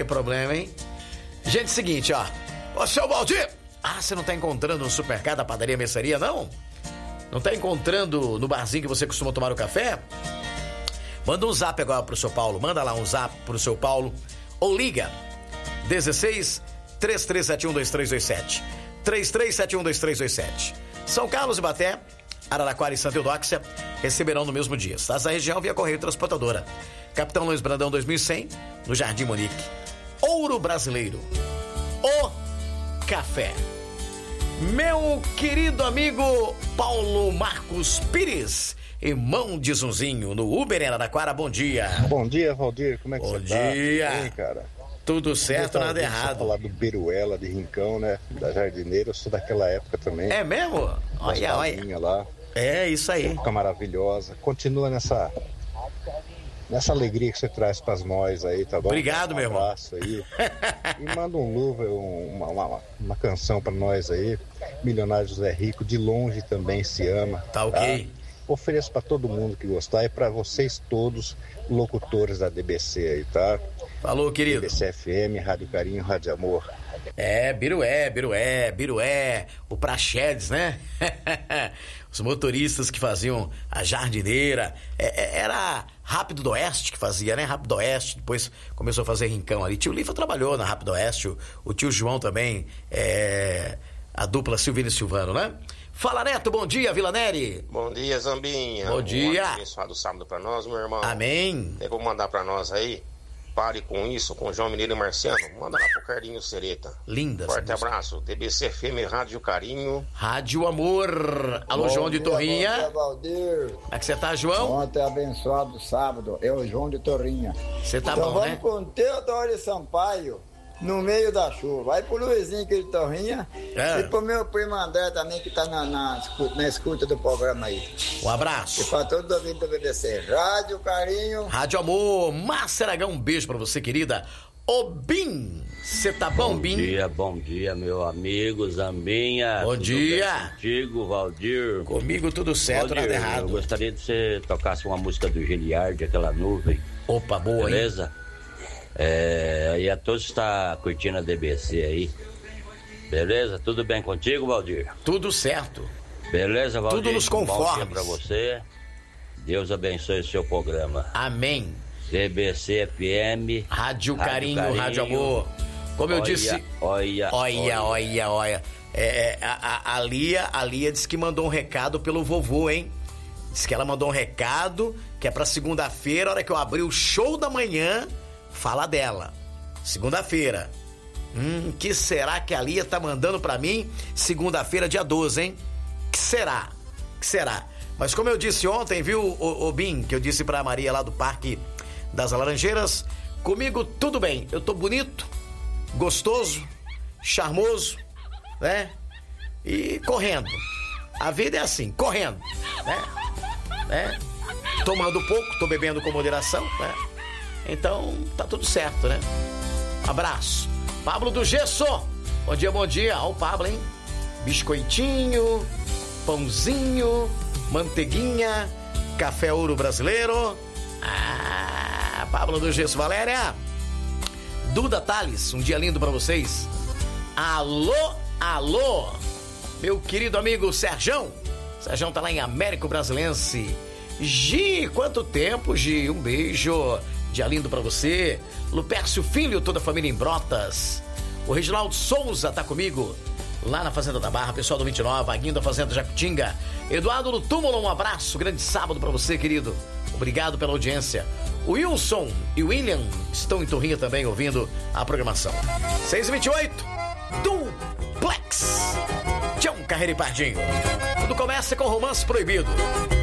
tem problema, hein? Gente, seguinte, ó. Ô, seu Valdir! Ah, você não tá encontrando no supermercado, a padaria, mercearia, não? Não tá encontrando no barzinho que você costuma tomar o café? Manda um zap agora pro seu Paulo. Manda lá um zap pro seu Paulo. Ou liga. 16 33712327. 33712327. São Carlos e Baté, Araraquara e Santa Eudóxia receberão no mesmo dia. Estás da região via Correio Transportadora. Capitão Luiz Brandão 2100, no Jardim Monique. Ouro Brasileiro. O café. Meu querido amigo Paulo Marcos Pires, irmão de Zunzinho, no Uber em Araraquara, bom dia. Bom dia, Valdir, como é que você tá? Bom dia. Bem, cara? Tudo certo, nada errado. Falar do Beruela, de Rincão, né? Da Jardineira, eu sou daquela época também. É mesmo? Olha. Lá. É, isso aí. Época maravilhosa. Continua nessa alegria que você traz pras nós aí, tá bom? Obrigado, meu irmão. Um abraço aí. E manda um louvor, uma canção pra nós aí. Milionário José Rico, de longe também se ama. Tá ok. Tá? Ofereço pra todo mundo que gostar e pra vocês todos, locutores da DBC aí, tá? Falou, querido. DBC FM, Rádio Carinho, Rádio Amor. Birué, o Praxedes, né? Os motoristas que faziam a Jardineira. Era Rápido do Oeste que fazia, né? Rápido do Oeste, depois começou a fazer Rincão ali. Tio Lifa trabalhou na Rápido do Oeste, o tio João também, a dupla Silvino e Silvano, né? Fala, Neto, bom dia, Vila Neri. Bom dia, Zambinha. Bom dia. Um abençoado sábado pra nós, meu irmão. Amém. Eu vou mandar pra nós aí. Pare com isso, com João Mineiro e Marciano. Manda lá pro Carlinhos Sereta. Linda. Forte abraço. DBC FM, Rádio Carinho. Rádio Amor. Alô, João de Torrinha. Bom dia, Valdir. Como é que você tá, João? Ontem abençoado sábado. É o João de Torrinha. Você tá então bom, né? Vamos com o Teodoro Sampaio. No meio da chuva. Vai pro Luizinho aqui de Torrinha. E pro meu primo André também, que tá na escuta do programa aí. Um abraço. E pra todos os ouvintes do BBC. Rádio Carinho. Rádio Amor. Márcia Aragão, um beijo pra você, querida. Ô, Bim. Você tá bom, Bim? Bom dia, meu amigo Zambinha. Bom dia. Contigo, Valdir. Comigo tudo certo, Valdir, nada errado. Eu gostaria de você tocasse uma música do Giliard, aquela nuvem. Opa, boa, beleza? Hein? E a todos que estão curtindo a DBC aí. Beleza? Tudo bem contigo, Valdir? Tudo certo. Beleza, Valdir? Tudo nos conformes. Bom dia pra você. Deus abençoe o seu programa. Amém. DBC FM. Rádio Carinho, Rádio Amor. Como eu disse... Olha. A Lia disse que mandou um recado pelo vovô, hein? Diz que ela mandou um recado que é pra segunda-feira, a hora que eu abrir o show da manhã... Fala dela. Segunda-feira. Que será que a Lia tá mandando pra mim? Segunda-feira, dia 12, hein? Que será? Mas como eu disse ontem, viu, o Bim, que eu disse pra Maria lá do Parque das Laranjeiras, comigo tudo bem. Eu tô bonito, gostoso, charmoso, né? E correndo. A vida é assim, correndo, né? Tomando pouco, tô bebendo com moderação, né? Então, tá tudo certo, né? Abraço. Pablo do Gesso. Bom dia. Olha o Pablo, hein? Biscoitinho, pãozinho, manteiguinha, café Ouro Brasileiro. Pablo do Gesso. Valéria. Duda Tales, um dia lindo pra vocês. Alô. Meu querido amigo Serjão. Serjão tá lá em Américo Brasilense. Gi, quanto tempo, Gi? Um beijo. Dia lindo pra você. Lupércio Filho, toda a família em Brotas. O Reginaldo Souza tá comigo lá na Fazenda da Barra, pessoal do 29, Vaguinho da Fazenda Jacutinga. Eduardo no Túmulo, um abraço, grande sábado pra você, querido. Obrigado pela audiência. O Wilson e o William estão em Torrinha também ouvindo a programação. 6h28, Duplex. Tchau, Carreira e Pardinho. Tudo começa com Romance Proibido.